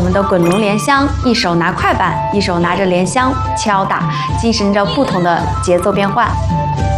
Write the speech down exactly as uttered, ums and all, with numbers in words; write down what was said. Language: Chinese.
们的滚轮莲香，一手拿快板，一手拿着莲香敲打，进行着不同的节奏变换。